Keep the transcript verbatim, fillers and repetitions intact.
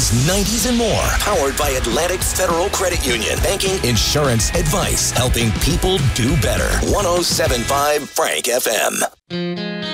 eighties, nineties, and more. Powered by Atlantic Federal Credit Union. Banking, insurance, advice. Helping people do better. one oh seven point five Frank F M.